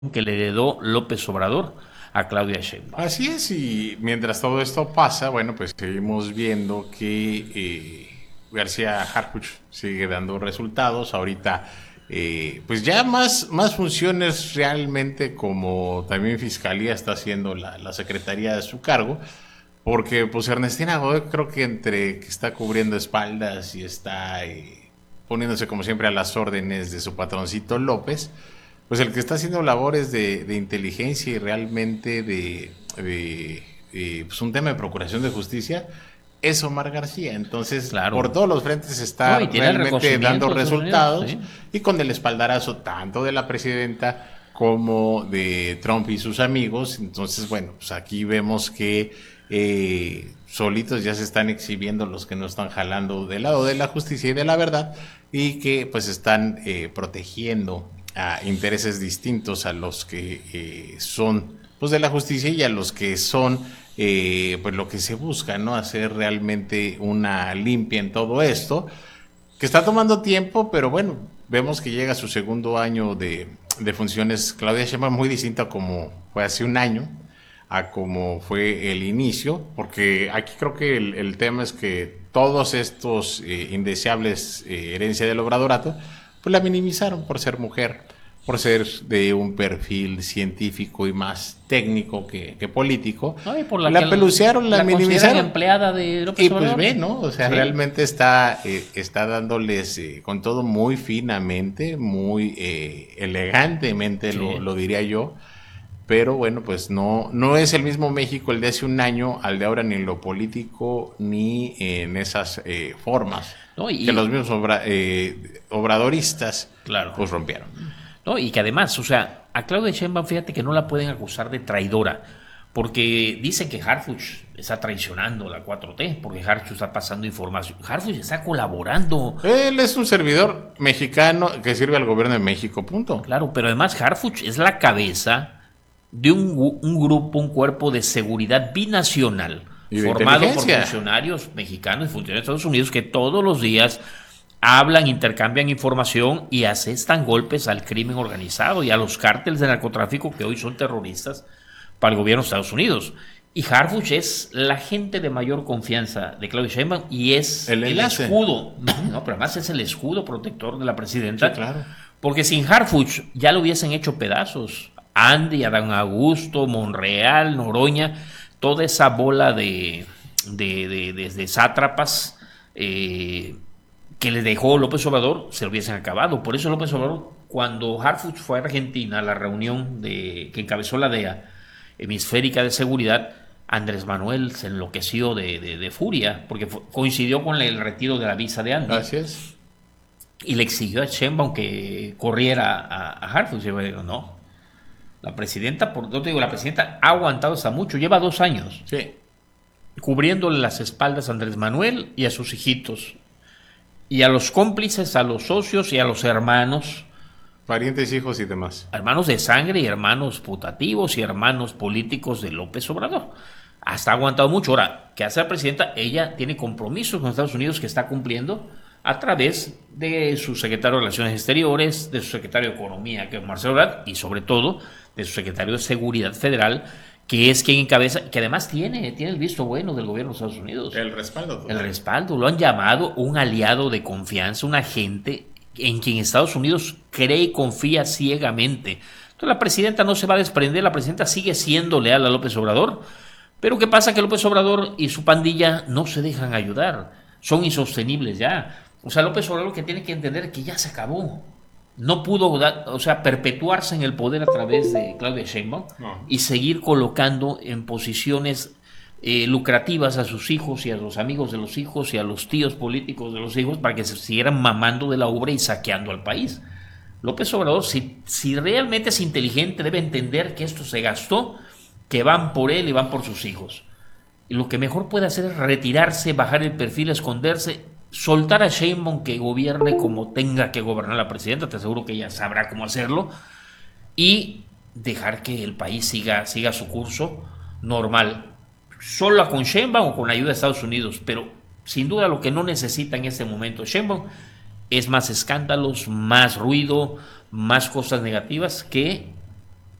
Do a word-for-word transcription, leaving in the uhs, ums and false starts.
que le heredó López Obrador a Claudia Sheinbaum. Así es, y mientras todo esto pasa, bueno, pues seguimos viendo que eh, García Harfuch sigue dando resultados. Ahorita, eh, pues ya más, más funciones realmente, como también Fiscalía está haciendo la, la Secretaría de su cargo, porque pues Ernestina Godoy creo que entre que está cubriendo espaldas y está eh, poniéndose como siempre a las órdenes de su patroncito López, pues el que está haciendo labores de, de inteligencia y realmente de, de, de pues un tema de procuración de justicia es Omar García. Entonces, Claro. por todos los frentes está No, y tiene realmente dando reconocimientos, resultados, Unidos, y con el espaldarazo tanto de la presidenta como de Trump y sus amigos. Entonces, bueno, pues aquí vemos que eh, solitos ya se están exhibiendo los que no están jalando del lado de la justicia y de la verdad, y que pues están eh, protegiendo a intereses distintos a los que eh, son pues de la justicia y a los que son eh, pues lo que se busca, ¿no? Hacer realmente una limpia en todo esto, que está tomando tiempo, pero bueno, vemos que llega a su segundo año de, de funciones Claudia Sheinbaum, muy distinta como fue hace un año a como fue el inicio, porque aquí creo que el, el tema es que todos estos eh, indeseables eh, herencia del obradorato pues la minimizaron por ser mujer, por ser de un perfil científico y más técnico que, que político. No, y por la, la que pelucearon, la, la minimizaron. empleada de López Y Obrador. pues ve, ¿no? O sea, sí, realmente está, eh, está dándoles eh, con todo muy finamente, muy eh, elegantemente, sí, lo, lo diría yo. Pero bueno, pues no, no es el mismo México el de hace un año al de ahora, ni en lo político ni en esas eh, formas no, y, que los mismos obra, eh, obradoristas claro, pues rompieron. No, y que además, o sea, a Claudia Sheinbaum, fíjate que no la pueden acusar de traidora, porque dicen que Harfuch está traicionando la cuatro T, porque Harfuch está pasando información. Harfuch está colaborando. Él es un servidor mexicano que sirve al gobierno de México, punto. Claro, pero además Harfuch es la cabeza de un, un grupo, un cuerpo de seguridad binacional, formado por funcionarios mexicanos y funcionarios de Estados Unidos que todos los días hablan, intercambian información y asestan golpes al crimen organizado y a los cárteles de narcotráfico que hoy son terroristas para el gobierno de Estados Unidos. Y Harfuch es la gente de mayor confianza de Claudia Sheinbaum y es el, el escudo, no, pero además es el escudo protector de la presidenta. Sí, claro. Porque sin Harfuch ya lo hubiesen hecho pedazos. Andy, Adán Augusto, Monreal, Noroña, toda esa bola de, de, de, de, de sátrapas eh, que le dejó López Obrador se lo hubiesen acabado. Por eso López Obrador, cuando Harfuch fue a Argentina a la reunión de, que encabezó la D E A hemisférica de seguridad, Andrés Manuel se enloqueció de, de, de furia, porque fue, coincidió con el retiro de la visa de Andy. Así es. Y le exigió a Sheinbaum que corriera a, a Harfuch. Y yo digo, no. La presidenta, por no te digo, la presidenta ha aguantado hasta mucho, lleva dos años. Sí. Cubriéndole las espaldas a Andrés Manuel y a sus hijitos. Y a los cómplices, a los socios y a los hermanos. Parientes, hijos y demás. Hermanos de sangre y hermanos putativos y hermanos políticos de López Obrador. Hasta ha aguantado mucho. Ahora, ¿qué hace la presidenta? Ella tiene compromisos con Estados Unidos que está cumpliendo a través de su secretario de Relaciones Exteriores, de su secretario de Economía, que es Marcelo Ebrard, y sobre todo de su secretario de Seguridad Federal, que es quien encabeza, que además tiene, tiene el visto bueno del gobierno de Estados Unidos. El respaldo. Total. El respaldo. Lo han llamado un aliado de confianza, un agente en quien Estados Unidos cree y confía ciegamente. Entonces la presidenta no se va a desprender, la presidenta sigue siendo leal a López Obrador, pero ¿qué pasa? Que López Obrador y su pandilla no se dejan ayudar, son insostenibles ya. O sea, López Obrador lo que tiene que entender que ya se acabó. No pudo, o sea, perpetuarse en el poder a través de Claudia Sheinbaum no. y seguir colocando en posiciones eh, lucrativas a sus hijos y a los amigos de los hijos y a los tíos políticos de los hijos para que se siguieran mamando de la obra y saqueando al país. López Obrador, si, si realmente es inteligente, debe entender que esto se gastó, que van por él y van por sus hijos. Y lo que mejor puede hacer es retirarse, bajar el perfil, esconderse, soltar a Sheinbaum que gobierne como tenga que gobernar la presidenta, te aseguro que ella sabrá cómo hacerlo, y dejar que el país siga, siga su curso normal, solo con Sheinbaum o con ayuda de Estados Unidos, pero sin duda lo que no necesita en este momento Sheinbaum es más escándalos, más ruido, más cosas negativas que